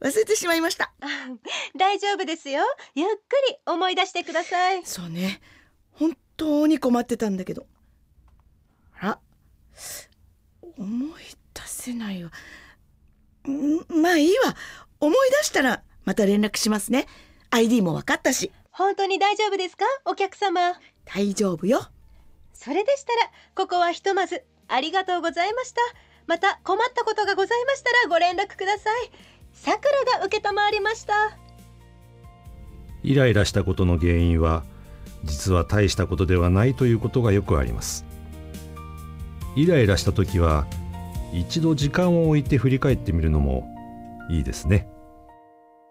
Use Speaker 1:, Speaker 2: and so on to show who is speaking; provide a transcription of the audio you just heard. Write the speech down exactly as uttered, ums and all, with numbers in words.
Speaker 1: 忘れてしまいました。
Speaker 2: 大丈夫ですよ。ゆっくり思い出してください。
Speaker 1: そうね、本当に困ってたんだけど。あら、思い出せないわ。んまあいいわ、思い出したらまた連絡しますね。 アイディー も分かったし。
Speaker 2: 本当に大丈夫ですか、お客様。
Speaker 1: 大丈夫よ。
Speaker 2: それでしたらここはひとまずありがとうございました。また困ったことがございましたらご連絡ください。さくらが受けたまわりました。
Speaker 3: イライラしたことの原因は実は大したことではないということがよくあります。イライラした時は一度時間を置いて振り返ってみるのもいいですね。